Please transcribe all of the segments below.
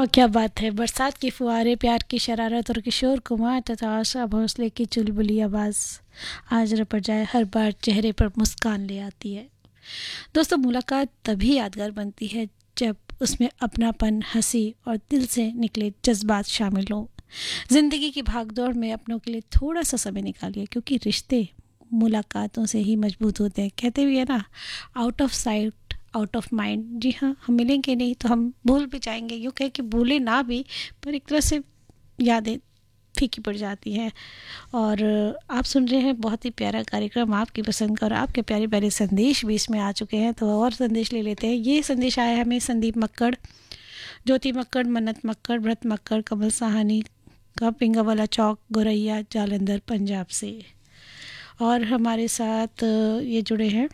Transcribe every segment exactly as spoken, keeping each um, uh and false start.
वाह क्या बात है। बरसात की फुहारें, प्यार की शरारत और किशोर कुमार तथा आशा भोसले की चुलबुली आवाज़ आज रपट जाए हर बार चेहरे पर मुस्कान ले आती है। दोस्तों, मुलाकात तभी यादगार बनती है जब उसमें अपनापन, हंसी और दिल से निकले जज्बात शामिल हों। ज़िंदगी की भागदौड़ में अपनों के लिए थोड़ा सा समय निकालिए, क्योंकि रिश्ते मुलाकातों से ही मजबूत होते हैं। कहते भी है ना, out of sight out of mind. जी हाँ, हम मिलेंगे नहीं तो हम भूल भी जाएंगे। यूँ कह कि भूले ना भी, पर एक तरह से यादें फीकी पड़ जाती हैं। और आप सुन रहे हैं बहुत ही प्यारा कार्यक्रम आपकी पसंद का, और आपके प्यारे प्यारे संदेश भी इसमें आ चुके हैं। तो और संदेश ले लेते हैं। ये संदेश आया है हमें संदीप मक्कड़, ज्योति मक्कड़, मन्नत मक्कड़, व्रत मक्कड़, कमल साहनी का, पिंगावाला चौक, गोरैया, जालंधर, पंजाब से। और हमारे साथ ये जुड़े हैं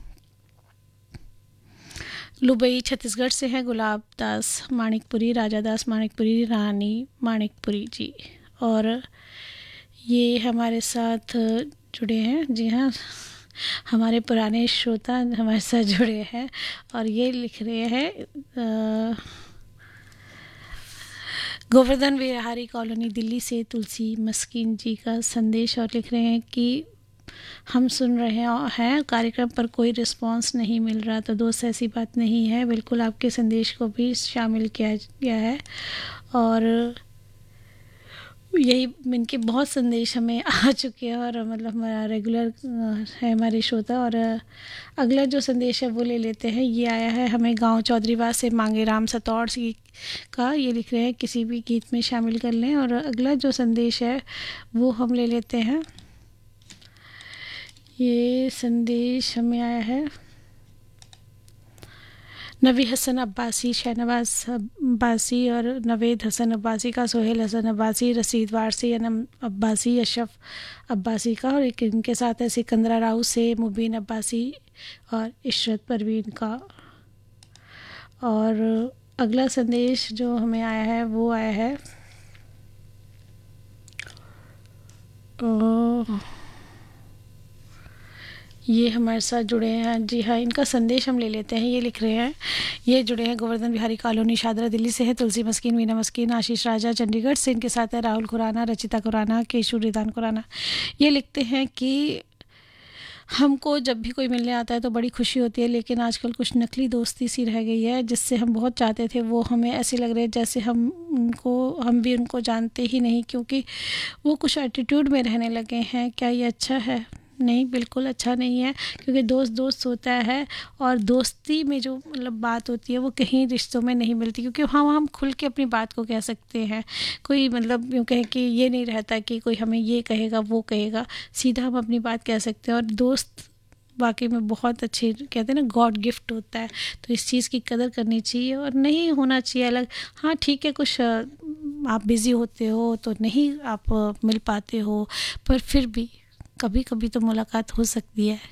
लुबई छत्तीसगढ़ से हैं गुलाब दास माणिकपुरी, राजा दास माणिकपुरी, रानी माणिकपुरी जी। और ये हमारे साथ जुड़े हैं, जी हाँ, हमारे पुराने श्रोता हमारे साथ जुड़े हैं। और ये लिख रहे हैं गोवर्धन विहारी कॉलोनी दिल्ली से तुलसी मस्कीन जी का संदेश, और लिख रहे हैं कि हम सुन रहे हैं कार्यक्रम पर कोई रिस्पांस नहीं मिल रहा। तो दोस्त, ऐसी बात नहीं है, बिल्कुल आपके संदेश को भी शामिल किया गया है। और यही इनके बहुत संदेश हमें आ चुके हैं, और मतलब हमारा रेगुलर है हमारे श्रोता। और अगला जो संदेश है वो ले लेते हैं। ये आया है हमें गांव चौधरीवास से मांगे राम सतौड़ सी का। ये लिख रहे हैं किसी भी गीत में शामिल कर लें। और अगला जो संदेश है वो हम ले लेते हैं। ये संदेश हमें आया है नवी हसन अब्बासी, शहनवाज अब्बासी और नवेद हसन अब्बासी का, सोहेल हसन अब्बासी, रसीद वारसी, अनम अब्बासी, अशरफ अब्बासी का। और एक इनके साथ है सिकंदरा राउ से मुबीन अब्बासी और इशरत परवीन का। और अगला संदेश जो हमें आया है वो आया है ओ, ये हमारे साथ जुड़े हैं, जी हाँ, इनका संदेश हम ले लेते हैं। ये लिख रहे हैं, ये जुड़े हैं गोवर्धन बिहारी कॉलोनी शादरा दिल्ली से है तुलसी मस्कीन, मीना मस्कीन, आशीष राजा चंडीगढ़ से। इनके साथ है राहुल खुराना, रचिता खुराना, केशु रिदान खुराना। ये लिखते हैं कि हमको जब भी कोई मिलने आता है तो बड़ी खुशी होती है, लेकिन आजकल कुछ नकली दोस्ती सी रह गई है। जिससे हम बहुत चाहते थे वो हमें ऐसे लग रहे हैं जैसे हम उनको हम भी उनको जानते ही नहीं, क्योंकि वो कुछ एटीट्यूड में रहने लगे हैं। क्या ये अच्छा है? नहीं, बिल्कुल अच्छा नहीं है, क्योंकि दोस्त दोस्त होता है, और दोस्ती में जो मतलब बात होती है वो कहीं रिश्तों में नहीं मिलती, क्योंकि हाँ, हम खुल के अपनी बात को कह सकते हैं। कोई मतलब यूँ कहे कि ये नहीं रहता कि कोई हमें ये कहेगा वो कहेगा, सीधा हम अपनी बात कह सकते हैं। और दोस्त वाकई में बहुत अच्छे, कहते हैं ना, गॉड गिफ्ट होता है। तो इस चीज़ की कदर करनी चाहिए और नहीं होना चाहिए अलग। हाँ ठीक है, कुछ आप बिज़ी होते हो तो नहीं आप मिल पाते हो, पर फिर भी कभी कभी तो मुलाकात हो सकती है,